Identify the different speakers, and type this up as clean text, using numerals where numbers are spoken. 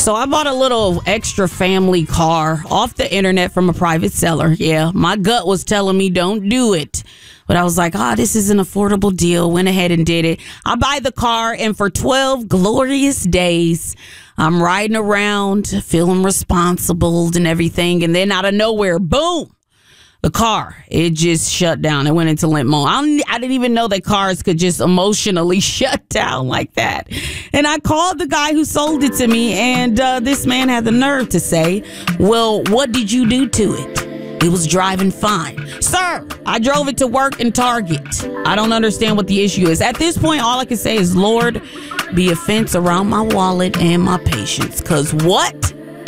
Speaker 1: So I bought a little extra family car off the internet from a private seller. Yeah, my gut was telling me don't do it. But I was like, this is an affordable deal. Went ahead and did it. I buy the car, and for 12 glorious days, I'm riding around, feeling responsible and everything. And then out of nowhere, boom. The car, it just shut down. It went into limp mode. I didn't even know that cars could just emotionally shut down like that. And I called the guy who sold it to me, and this man had the nerve to say, well, what did you do to it? It was driving fine. Sir, I drove it to work in Target. I don't understand what the issue is. At this point, all I can say is, Lord, be a fence around my wallet and my patience. Because what?